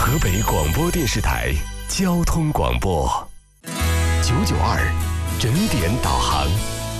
河北广播电视台交通广播992整点导航。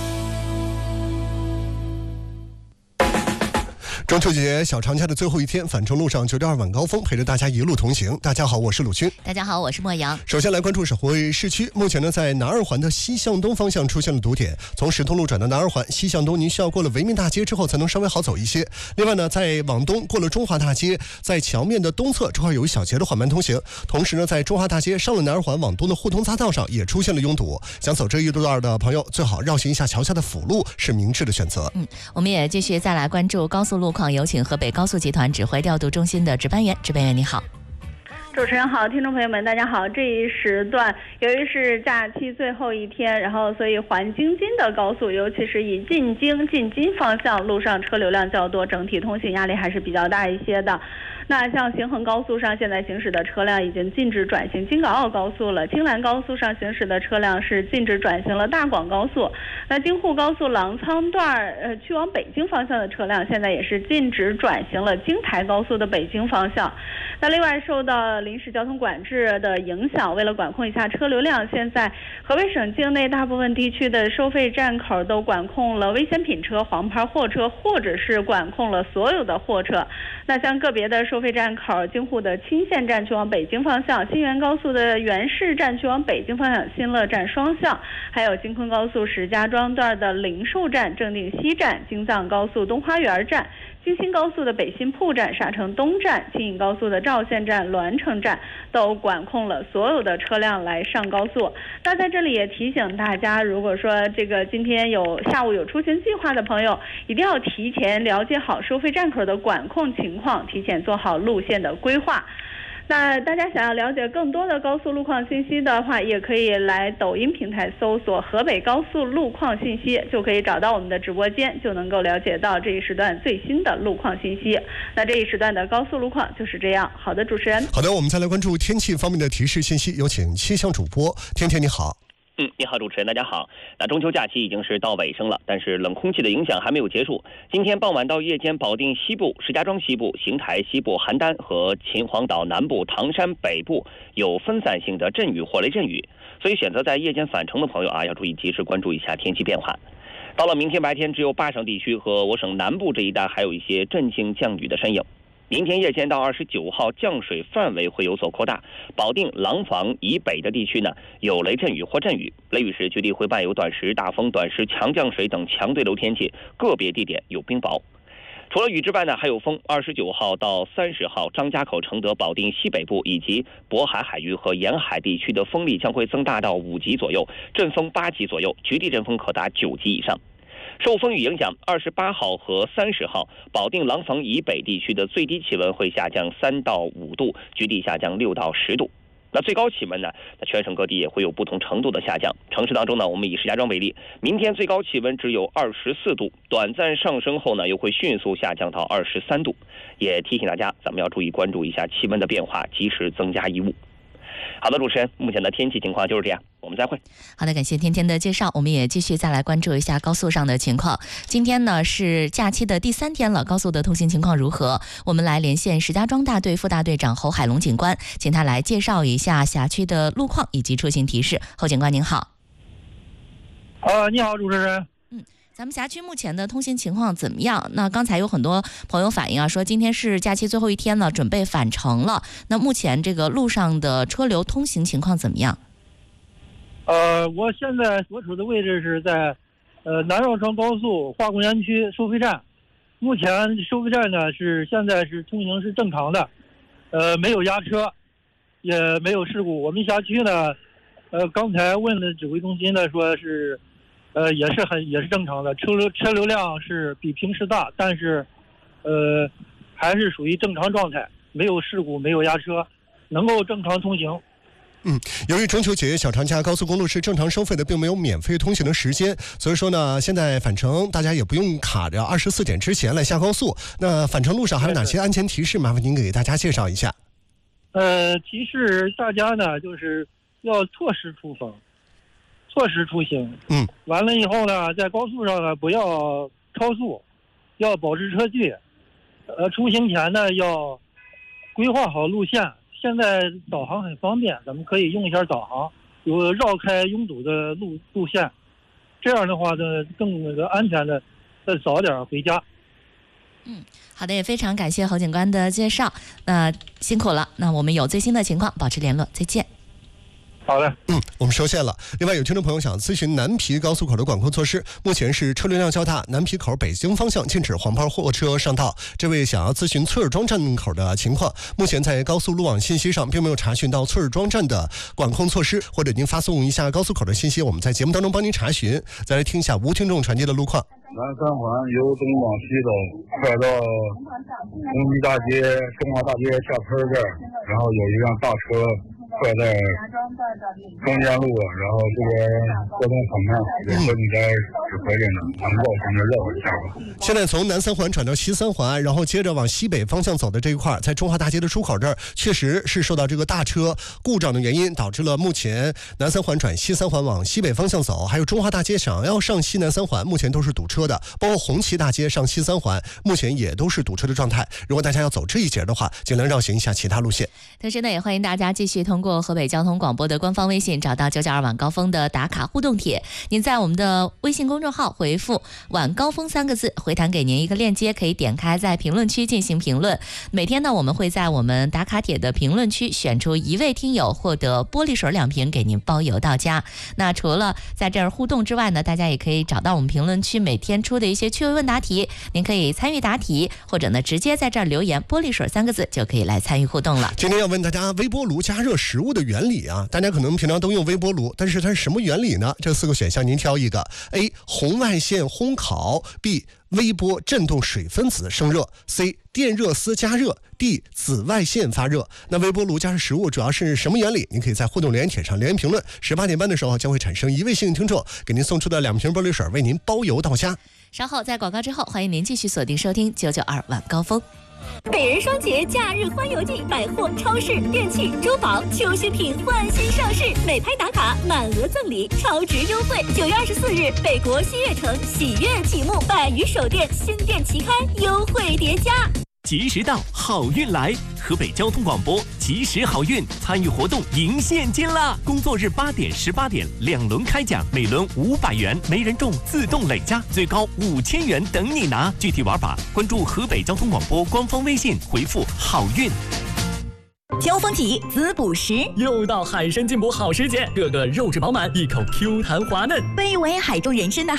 中秋节小长假的最后一天，返程路上9.2晚高峰陪着大家一路同行。大家好，我是鲁军。 大家好，我是莫阳。 首先来关注省会市区，目前呢，在南二环的西向东方向出现了堵点，从石通路转到南二环西向东，您需要过了维民大街之后才能稍微好走一些。另外呢，在往东过了中华大街，在桥面的东侧这块有一小节的缓慢通行。同时呢，在中华大街上了南二环往东的互通匝道上也出现了拥堵，想走这一路段的朋友最好绕行一下桥下的辅路，是明智的选择。 我们也继续再来关注高速路况，有请河北高速集团指挥调度中心的值班员。值班员你好。 主持人好，听众朋友们大家好。这一时段由于是假期最后一天，然后所以环京津的高速，尤其是以进京进京方向路上车流量较多，整体通行压力还是比较大一些的。那像行衡高速上现在行驶的车辆已经禁止转行京港澳高速了，京兰高速上行驶的车辆是禁止转行了大广高速。那京沪高速郎沧段去往北京方向的车辆现在也是禁止转行了京台高速的北京方向。那另外受到临时交通管制的影响，为了管控一下车流量，现在河北省境内大部分地区的收费站口都管控了危险品车、黄牌货车，或者是管控了所有的货车。那像个别的收费站口，京沪的钦县站去往北京方向，新源高速的原市站去往北京方向，新乐站双向，还有京昆高速石家庄段的灵寿站、正定西站，京藏高速东花园站，京新高速的北新铺站、沙城东站，京尹高速的赵县站、栾城站都管控了所有的车辆来上高速。那在这里也提醒大家，如果说这个今天下午有出行计划的朋友，一定要提前了解好收费站口的管控情况，提前做好路线的规划。那大家想要了解更多的高速路况信息的话，也可以来抖音平台搜索河北高速路况信息，就可以找到我们的直播间，就能够了解到这一时段最新的路况信息。那这一时段的高速路况就是这样。好的，主持人。 好的，我们再来关注天气方面的提示信息，有请气象主播天天你好。 你好，主持人，大家好。那中秋假期已经是到尾声了，但是冷空气的影响还没有结束。今天傍晚到夜间，保定西部、石家庄西部、邢台西部、邯郸和秦皇岛南部、唐山北部有分散性的阵雨或雷阵雨，所以选择在夜间返程的朋友要注意及时关注一下天气变化。到了明天白天，只有8省地区和我省南部这一带还有一些阵性降雨的身影。明天夜间到29号，降水范围会有所扩大，保定、廊坊以北的地区呢有雷阵雨或阵雨，雷雨时局地会伴有短时大风、短时强降水等强对流天气，个别地点有冰雹。除了雨之外呢，还有风。29号到30号，张家口、承德、保定西北部以及渤海海域和沿海地区的风力将会增大到5级左右，阵风8级左右，局地阵风可达9级以上。受风雨影响，28号和30号，保定、廊坊以北地区的最低气温会下降3到5度，局地下降6到10度。那最高气温呢，全省各地也会有不同程度的下降。城市当中呢，我们以石家庄为例，明天最高气温只有24度，短暂上升后呢，又会迅速下降到23度。也提醒大家，咱们要注意关注一下气温的变化，及时增加衣物。好的，主持人，目前的天气情况就是这样，我们再会。 好的，感谢天天的介绍，我们也继续再来关注一下高速上的情况。今天呢是假期的第3天了，高速的通行情况如何？我们来连线石家庄大队副大队长侯海龙警官，请他来介绍一下辖区的路况以及出行提示。侯警官您好。 你好，主持人。 咱们辖区目前的通行情况怎么样？那刚才有很多朋友反映说今天是假期最后一天了，准备返程了。那目前这个路上的车流通行情况怎么样？ 我现在所处的位置是在南绕城高速化工园区收费站。目前收费站呢现在是通行是正常的，没有压车，也没有事故。我们辖区呢，刚才问的指挥中心呢说是。也是正常的，车流量是比平时大，但是，还是属于正常状态，没有事故，没有压车，能够正常通行。 由于中秋节小长假，高速公路是正常收费的，并没有免费通行的时间，所以说呢，现在返程大家也不用卡着24点之前来下高速。那返程路上还有哪些安全提示？麻烦您给大家介绍一下。 提示大家呢，就是要措施出风。措施出行，完了以后呢，在高速上呢不要超速，要保持车距，出行前呢要规划好路线， 现在导航很方便，咱们可以用一下导航，有绕开拥堵的路线，这样的话呢更安全的再早点回家。 好的，也非常感谢侯警官的介绍，辛苦了。那我们有最新的情况保持联络，再见。 好的， 我们收线了。另外，有听众朋友想咨询南皮高速口的管控措施，目前是车流量较大，南皮口北京方向禁止黄牌货车上道。这位想要咨询崔尔庄站口的情况，目前在高速路网信息上并没有查询到崔尔庄站的管控措施，或者您发送一下高速口的信息，我们在节目当中帮您查询。再来听一下吴听众传递的路况。 南三环由东往西走，快到东西大街、中华大街下坡这儿，然后有一辆大车快在中间路，然后这边交通很慢，有和你在指挥着呢，咱们绕行着绕一下吧。 现在从南三环转到西三环，然后接着往西北方向走的这一块，在中华大街的出口这儿，确实是受到这个大车故障的原因，导致了目前南三环转西三环往西北方向走，还有中华大街想要上西南三环，目前都是堵车的，包括红旗大街上西三环，目前也都是堵车的状态。如果大家要走这一节的话，尽量绕行一下其他路线。 同时呢，也欢迎大家继续通过河北交通广播的官方微信找到992晚高峰的打卡互动帖，您在我们的微信公众号回复晚高峰3个字，回弹给您一个链接，可以点开在评论区进行评论。每天呢，我们会在我们打卡帖的评论区选出1位听友，获得玻璃水2瓶，给您包邮到家。那除了在这儿互动之外呢，大家也可以找到我们评论区每天出的一些趣味问答题，您可以参与答题，或者呢直接在这儿留言玻璃水3个字就可以来参与互动了。 今天要问大家微波炉加热食物的原理啊，大家可能平常都用微波炉，但是它是什么原理呢？这4个选项您挑一个。 A. 红外线烘烤， B. 微波振动水分子生热， C. 电热丝加热， D. 紫外线发热。那微波炉加热食物主要是什么原理？您可以在互动留言帖上留言评论。18点半的时候将会产生1位幸运听众，给您送出的2瓶玻璃水，为您包邮到家。 稍后在广告之后，欢迎您继续锁定收听992晚高峰。 北人双节假日欢游季，百货、超市、电器、珠宝、秋新品换新上市，美拍打卡满额赠礼，超值优惠。9月24日，北国新悦城喜悦启幕，百余手店新店齐开，优惠叠加。 及时到，好运来！河北交通广播及时好运，参与活动赢现金啦！工作日8点、18点2轮开奖，每轮500元，没人中自动累加，最高5000元等你拿。具体玩法，关注河北交通广播官方微信，回复好运。 交锋体滋补食， 又到海参进补好时节，个个肉质饱满，一口 Q 弹滑嫩， 被誉为海中人参的